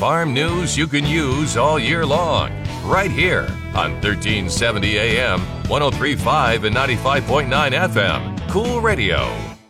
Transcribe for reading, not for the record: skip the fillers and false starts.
farm news you can use all year long. Right here on 1370 AM, 103.5 and 95.9 FM. Cool Radio.